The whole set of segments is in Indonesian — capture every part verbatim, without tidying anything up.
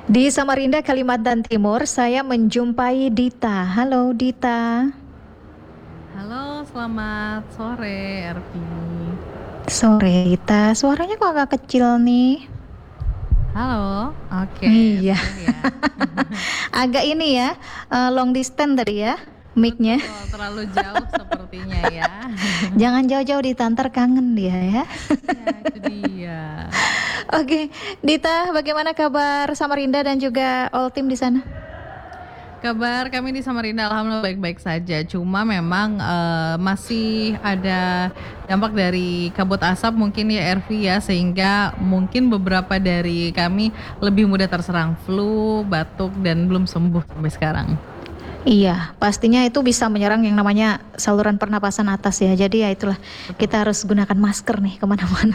Di Samarinda, Kalimantan Timur, saya menjumpai Dita. Halo Dita. Halo, selamat sore, Ervi. Sore Dita, suaranya kok agak kecil nih? Halo, oke. Iya. Ya. Agak ini ya, uh, long distance tadi ya, mic-nya. Betul, terlalu jauh sepertinya ya. Jangan jauh-jauh Dita, ntar kangen dia ya. Ya, itu dia. Oke, Dita, bagaimana kabar Samarinda dan juga all team di sana? Kabar kami di Samarinda alhamdulillah baik-baik saja. Cuma memang uh, masih ada dampak dari kabut asap mungkin ya Ervi ya, sehingga mungkin beberapa dari kami lebih mudah terserang flu, batuk dan belum sembuh sampai sekarang. Iya, pastinya itu bisa menyerang yang namanya saluran pernapasan atas ya. Jadi ya itulah, kita harus gunakan masker nih kemana-mana.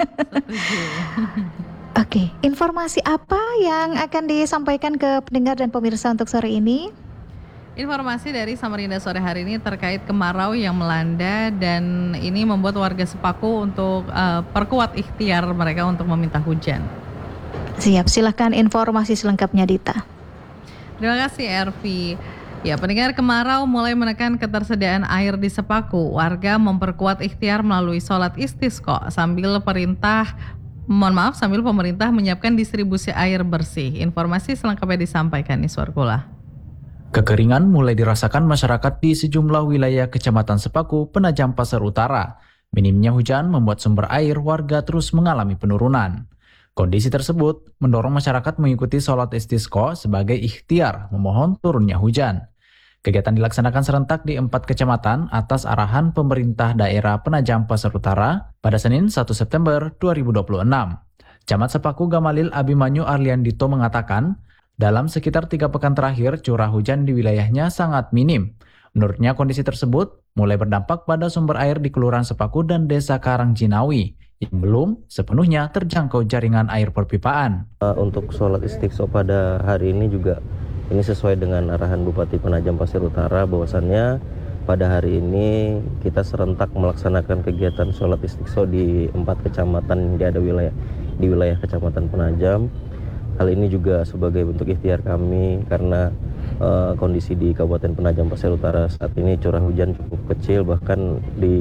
Oke, informasi apa yang akan disampaikan ke pendengar dan pemirsa untuk sore ini? Informasi dari Samarinda sore hari ini terkait kemarau yang melanda dan ini membuat warga sepaku untuk uh, perkuat ikhtiar mereka untuk meminta hujan. Siap, silakan informasi selengkapnya Dita. Terima kasih Ervi. Ya, pendengar, kemarau mulai menekan ketersediaan air di Sepaku. Warga memperkuat ikhtiar melalui sholat istisqa sambil perintah, mohon maaf, sambil pemerintah menyiapkan distribusi air bersih. Informasi selengkapnya disampaikan Iswar Kula. Kekeringan mulai dirasakan masyarakat di sejumlah wilayah Kecamatan Sepaku, Penajam Pasar Utara. Minimnya hujan membuat sumber air warga terus mengalami penurunan. Kondisi tersebut mendorong masyarakat mengikuti sholat istisqa sebagai ikhtiar memohon turunnya hujan. Kegiatan dilaksanakan serentak di empat kecamatan atas arahan pemerintah daerah Penajam Pasar Utara pada Senin satu September dua ribu dua puluh enam. Camat Sepaku Gamalil Abimanyu Arliandito mengatakan, dalam sekitar tiga pekan terakhir curah hujan di wilayahnya sangat minim. Menurutnya kondisi tersebut mulai berdampak pada sumber air di Kelurahan Sepaku dan Desa Karangjinawi yang belum sepenuhnya terjangkau jaringan air perpipaan. Untuk sholat istiqso pada hari ini juga ini sesuai dengan arahan Bupati Penajam Pasir Utara bahwasannya pada hari ini kita serentak melaksanakan kegiatan sholat istiqso di empat kecamatan di ada wilayah di wilayah Kecamatan Penajam. Hal ini juga sebagai bentuk ikhtiar kami karena uh, kondisi di Kabupaten Penajam Pasir Utara saat ini curah hujan cukup kecil, bahkan di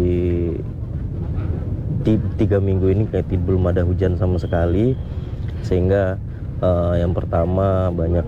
tiga minggu ini kayak belum ada hujan sama sekali, sehingga uh, yang pertama banyak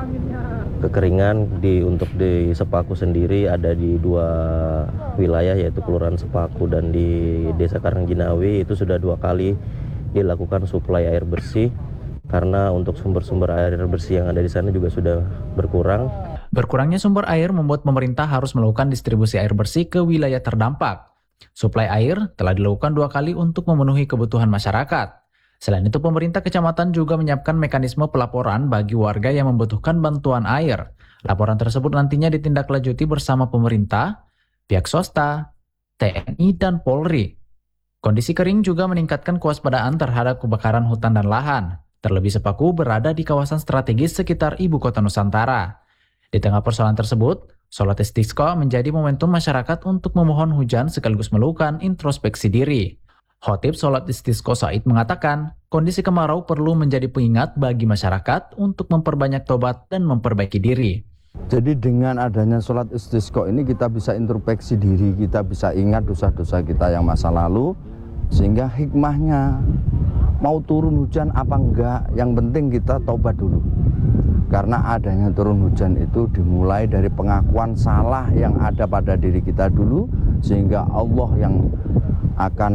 kekeringan di untuk di Sepaku sendiri ada di dua wilayah yaitu Kelurahan Sepaku dan di Desa Karangjinawi. Itu sudah dua kali dilakukan suplai air bersih karena untuk sumber-sumber air bersih yang ada di sana juga sudah berkurang. Berkurangnya sumber air membuat pemerintah harus melakukan distribusi air bersih ke wilayah terdampak. Suplai air telah dilakukan dua kali untuk memenuhi kebutuhan masyarakat. Selain itu, pemerintah kecamatan juga menyiapkan mekanisme pelaporan bagi warga yang membutuhkan bantuan air. Laporan tersebut nantinya ditindaklanjuti bersama pemerintah, pihak swasta, T N I, dan Polri. Kondisi kering juga meningkatkan kewaspadaan terhadap kebakaran hutan dan lahan. Terlebih Sepaku berada di kawasan strategis sekitar ibu kota Nusantara. Di tengah persoalan tersebut, sholat istisqa menjadi momentum masyarakat untuk memohon hujan sekaligus melakukan introspeksi diri. Khotib sholat istisqa Said mengatakan, kondisi kemarau perlu menjadi pengingat bagi masyarakat untuk memperbanyak tobat dan memperbaiki diri. Jadi dengan adanya sholat istisqa ini kita bisa introspeksi diri, kita bisa ingat dosa-dosa kita yang masa lalu, sehingga hikmahnya mau turun hujan apa enggak, yang penting kita taubat dulu. Karena adanya turun hujan itu dimulai dari pengakuan salah yang ada pada diri kita dulu, sehingga Allah yang akan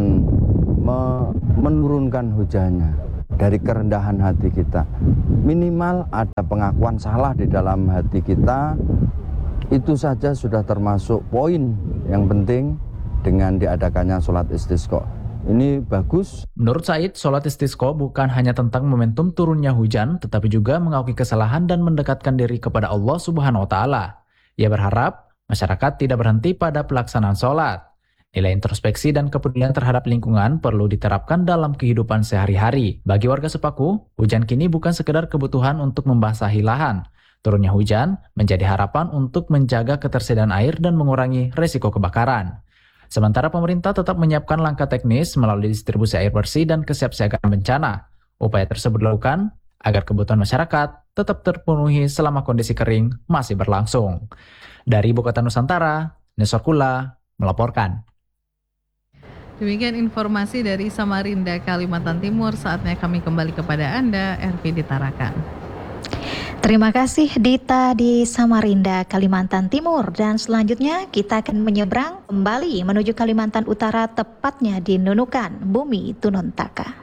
me- menurunkan hujannya dari kerendahan hati kita. Minimal ada pengakuan salah di dalam hati kita, itu saja sudah termasuk poin yang penting dengan diadakannya sholat istisqa. Ini bagus. Menurut Said, sholat istisqa bukan hanya tentang momentum turunnya hujan, tetapi juga mengakui kesalahan dan mendekatkan diri kepada Allah Subhanahu wa Ta'ala. Ia berharap masyarakat tidak berhenti pada pelaksanaan sholat. Nilai introspeksi dan kepedulian terhadap lingkungan perlu diterapkan dalam kehidupan sehari-hari. Bagi warga Sepaku, hujan kini bukan sekedar kebutuhan untuk membasahi lahan. Turunnya hujan menjadi harapan untuk menjaga ketersediaan air dan mengurangi resiko kebakaran. Sementara pemerintah tetap menyiapkan langkah teknis melalui distribusi air bersih dan kesiapsiagaan bencana. Upaya tersebut dilakukan agar kebutuhan masyarakat tetap terpenuhi selama kondisi kering masih berlangsung. Dari Ibu Kota Nusantara, Nesor Kula melaporkan. Demikian informasi dari Samarinda, Kalimantan Timur. Saatnya kami kembali kepada Anda, R P di Tarakan. Terima kasih Dita di Samarinda, Kalimantan Timur. Dan selanjutnya kita akan menyeberang kembali menuju Kalimantan Utara, tepatnya di Nunukan, Bumi Tununtaka.